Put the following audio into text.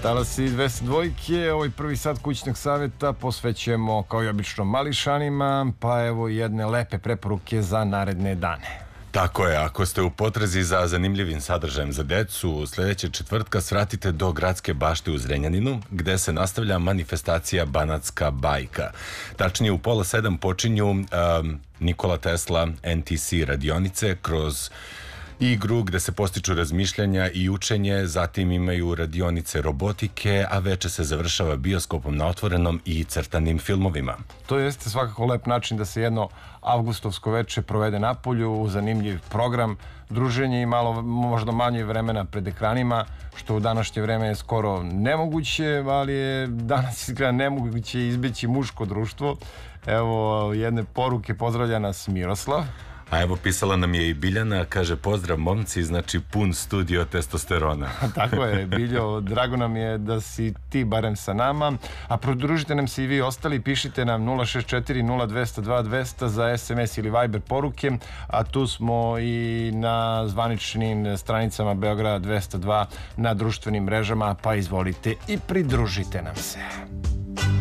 Talasi 202, ovaj prvi sat kućnog savjeta posvećujemo kao i obično mališanima, pa evo jedne lepe preporuke za naredne dane. Tako je, ako ste u potrazi za zanimljivim sadržajem za decu, sljedećeg četvrtka svratite do Gradske bašte u Zrenjaninu, gde se nastavlja manifestacija Banatska bajka. Tačnije, u 6:30 počinju Nikola Tesla NTC radionice kroz igru gde se postiču razmišljanja i učenje, zatim imaju radionice robotike, a veče se završava bioskopom na otvorenom i crtanim filmovima. To jeste svakako lep način da se jedno avgustovsko veče provede napolju, zanimljiv program, druženje i malo možda manje vremena pred ekranima, što u današnje vreme je skoro nemoguće, ali je danas izgleda nemoguće izbeći muško društvo. Evo jedne poruke, pozdravlja nas Miroslav. A evo, pisala nam je i Biljana, kaže pozdrav momci, znači pun studio testosterona. Tako je, Biljo, drago nam je da si ti barem sa nama, a pridružite nam se i vi ostali, pišite nam 064 0202 200 za SMS ili Viber poruke, a tu smo i na zvaničnim stranicama Beograda 202 na društvenim mrežama, pa izvolite i pridružite nam se.